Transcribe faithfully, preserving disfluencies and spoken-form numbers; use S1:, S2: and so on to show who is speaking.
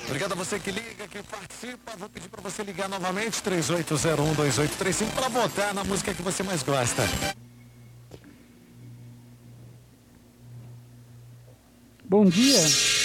S1: Obrigado a você que liga, que participa. Vou pedir para você ligar novamente, três oito zero um, dois oito três cinco, para votar na música que você mais gosta.
S2: Bom dia.